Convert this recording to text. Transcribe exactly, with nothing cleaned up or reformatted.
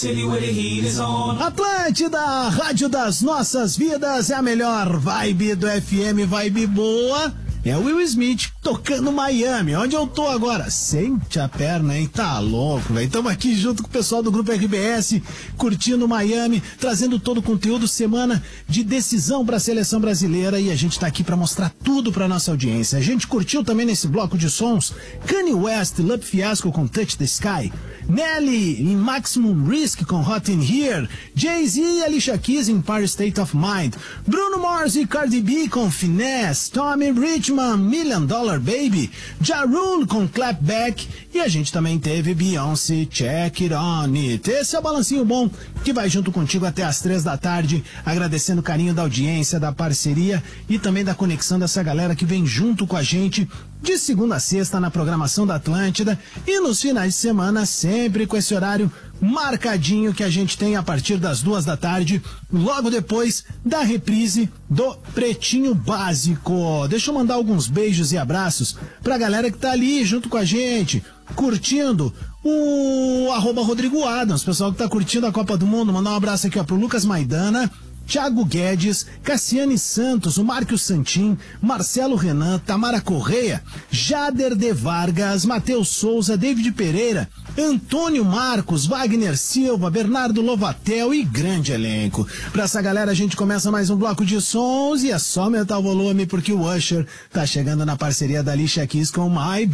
Atlântida, rádio das nossas vidas, é a melhor vibe do F M, vibe boa. É o Will Smith tocando Miami, onde eu tô agora. Sente a perna, hein? Tá louco, velho. Estamos aqui junto com o pessoal do Grupo R B S, curtindo Miami, trazendo todo o conteúdo, semana de decisão para a seleção brasileira, e a gente tá aqui para mostrar tudo para nossa audiência. A gente curtiu também nesse bloco de sons Kanye West, Love Fiasco com Touch the Sky, Nelly em Maximum Risk com Hot in Here, Jay-Z e Alicia Keys em Empire State of Mind, Bruno Mars e Cardi B com Finesse, Tommy Richman, Million Dollar Baby, Ja Rule com Clapback, e a gente também teve Beyoncé, Check It On It. Esse é o balancinho bom que vai junto contigo até as três da tarde, agradecendo o carinho da audiência, da parceria e também da conexão dessa galera que vem junto com a gente de segunda a sexta na programação da Atlântida, e nos finais de semana sempre com esse horário marcadinho que a gente tem a partir das duas da tarde, logo depois da reprise do Pretinho Básico. Deixa eu mandar alguns beijos e abraços pra galera que tá ali junto com a gente, curtindo o arroba Rodrigo Adams, pessoal que tá curtindo a Copa do Mundo. Mandar um abraço aqui ó, pro Lucas Maidana, Thiago Guedes, Cassiane Santos, o Márcio Santim, Marcelo Renan, Tamara Correia, Jader de Vargas, Matheus Souza, David Pereira, Antônio Marcos, Wagner Silva, Bernardo Lovatel e grande elenco. Pra essa galera a gente começa mais um bloco de sons, e é só aumentar o volume porque o Usher tá chegando na parceria da Alicia Keys com My